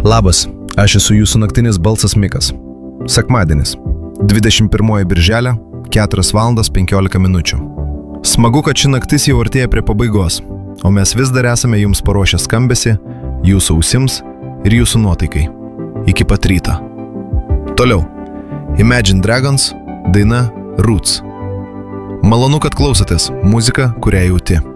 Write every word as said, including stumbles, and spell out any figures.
Labas, aš esu jūsų naktinis balsas Mikas. Sekmadienis, dvidešimt pirmoji birželio, keturios valandos penkiolika minučių. Smagu, kad ši naktis jau artėja prie pabaigos, o mes vis dar esame jums paruošę skambesį, jūsų ausims ir jūsų nuotaikai. Iki pat ryto. Toliau. Imagine Dragons, daina Roots. Malonu, kad klausotės muziką, kurią jauti.